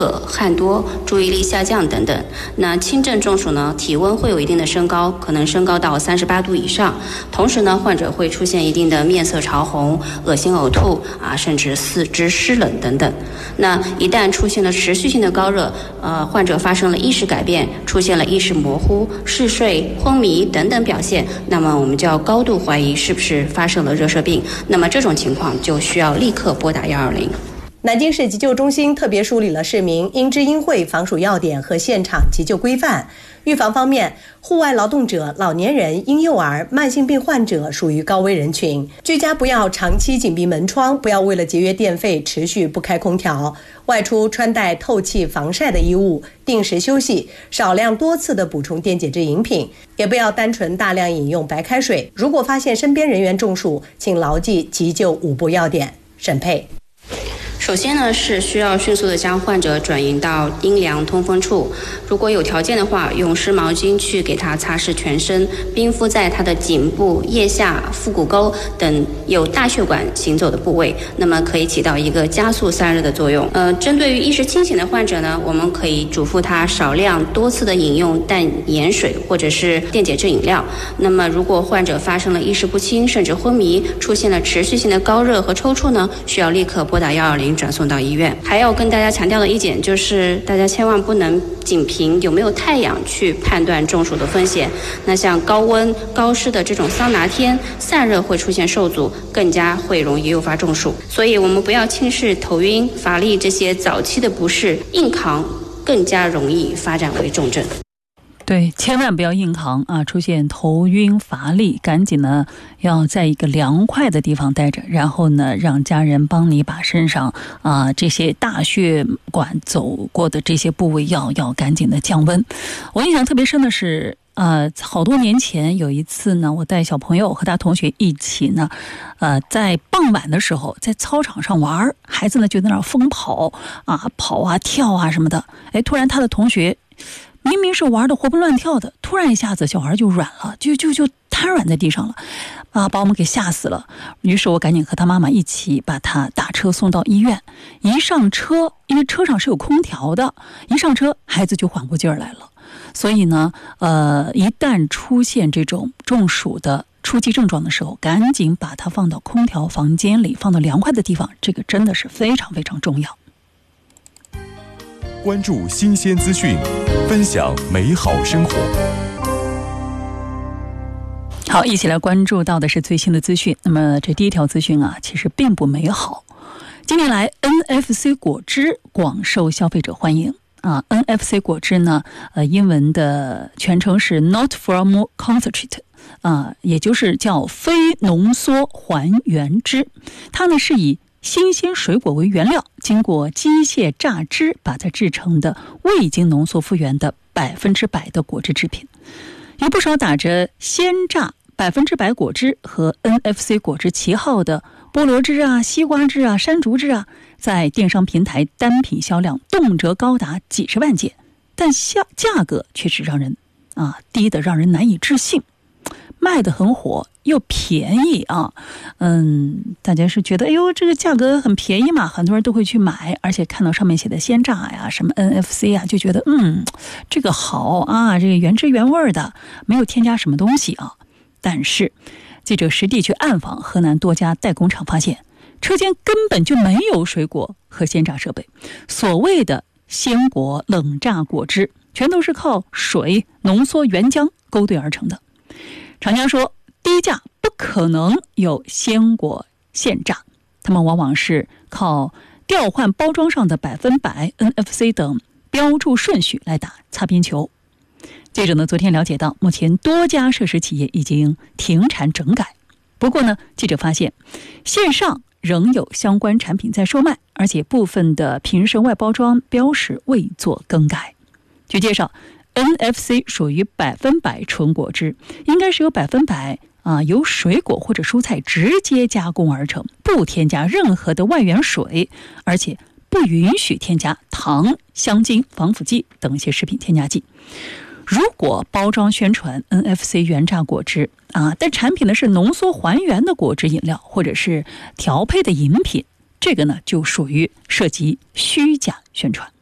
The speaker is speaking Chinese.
汗多、注意力下降等等。那轻症中暑呢，体温会有一定的升高，可能升高到38度以上。同时呢，患者会出现一定的面色潮红、恶心呕吐甚至四肢湿冷等等。那一旦出现了持续性的高热，患者发生了意识改变，出现了意识模糊、嗜睡、昏迷等等表现，那么我们就要高度怀疑是不是发生了热射病。那么这种情况就需要立刻拨打120。 南京市急救中心特别梳理了市民应知应会防暑要点和现场急救规范。预防方面，户外劳动者、老年人、婴幼儿、慢性病患者属于高危人群。居家不要长期紧闭门窗，不要为了节约电费持续不开空调。外出穿戴透气防晒的衣物，定时休息，少量多次的补充电解质饮品，也不要单纯大量饮用白开水。如果发现身边人员中暑，请牢记急救5步要点。沈佩。 首先呢，是需要迅速的将患者转移到阴凉通风处，如果有条件的话，用湿毛巾去给他擦拭全身，冰敷在他的颈部、腋下、腹股沟等有大血管行走的部位，那么可以起到一个加速散热的作用。针对于意识清醒的患者呢，我们可以嘱咐他少量多次的饮用淡盐水或者是电解质饮料。那么如果患者发生了意识不清甚至昏迷，出现了持续性的高热和抽搐呢，需要立刻拨打120转送到医院。还要跟大家强调的一点就是，大家千万不能仅凭有没有太阳去判断中暑的风险。那像高温、高湿的这种桑拿天，散热会出现受阻，更加会容易诱发中暑。所以我们不要轻视头晕、乏力这些早期的不适，硬扛更加容易发展为重症。 对，千万不要硬扛出现头晕乏力，赶紧呢要在一个凉快的地方待着，然后呢让家人帮你把身上这些大血管走过的这些部位要赶紧的降温。我印象特别深的是好多年前有一次呢，我带小朋友和他同学一起呢在傍晚的时候在操场上玩，孩子呢就在那儿疯跑跑跳什么的。突然他的同学明明是玩的活蹦乱跳的，突然一下子小孩就软了，就瘫软在地上了把我们给吓死了。于是我赶紧和他妈妈一起把他打车送到医院。一上车，因为车上是有空调的，一上车孩子就缓过劲儿来了。所以呢一旦出现这种中暑的初级症状的时候，赶紧把它放到空调房间里，放到凉快的地方，这个真的是非常非常重要。 关注新鲜资讯，分享美好生活。 好，一起来关注到的是最新的资讯。那么这第一条资讯其实并不美好。近年来 NFC 果汁广受消费者欢迎NFC 果汁呢英文的全称是 Not From Concentrate也就是叫非浓缩还原汁。它呢是以新鲜水果为原料，经过机械榨汁，把它制成的未经浓缩复原的100%的果汁制品。有不少打着鲜榨100%果汁和 NFC 果汁旗号的菠萝汁西瓜汁山竹汁在电商平台单品销量动辄高达几十万件，但价格却是让人低得让人难以置信，卖得很火又便宜大家是觉得这个价格很便宜嘛，很多人都会去买，而且看到上面写的鲜榨什么 NFC 就觉得这个好这个原汁原味的，没有添加什么东西但是记者实地去暗访河南多家代工厂，发现车间根本就没有水果和鲜榨设备，所谓的鲜果冷榨果汁全都是靠水浓缩原浆勾兑而成的。厂家说低价不可能有鲜果现榨，他们往往是靠调换包装上的100%、NFC 等标注顺序来打擦边球。记者呢昨天了解到，目前多家涉事企业已经停产整改。不过呢，记者发现线上仍有相关产品在售卖，而且部分的瓶身外包装标识未做更改。据介绍，NFC 属于100%纯果汁，应该是由100%由水果或者蔬菜直接加工而成，不添加任何的外源水，而且不允许添加糖、香精、防腐剂等一些食品添加剂。如果包装宣传 NFC 原榨果汁但产品呢是浓缩还原的果汁饮料或者是调配的饮品，这个呢就属于涉及虚假宣传。